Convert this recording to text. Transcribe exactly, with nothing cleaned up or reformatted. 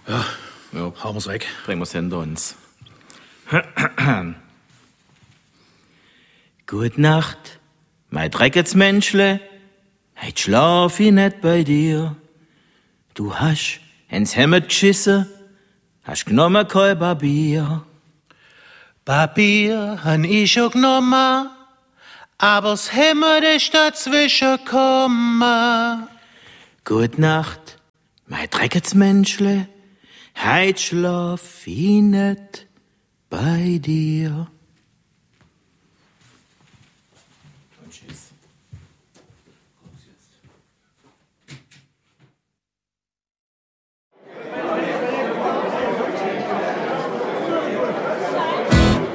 Ja, Ja, hauen wir's weg. bringen wir's hinter uns. Gut Nacht, mein dreckets Menschle, heut schlaf ich net bei dir. Du hast ins Hemd geschissen, hast genommen kein Barbier. Papier han ich schon genommen, aber's Hemd ist dazwischen gekommen. Gut Nacht, mein dreckets Menschle, heut schlaf ich net bei dir. Und tschüss.